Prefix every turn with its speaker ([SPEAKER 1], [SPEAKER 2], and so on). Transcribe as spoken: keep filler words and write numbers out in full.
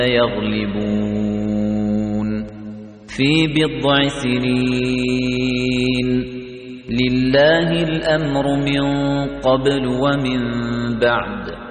[SPEAKER 1] يغلبون في بضع سنين لله الأمر من قبل ومن بعد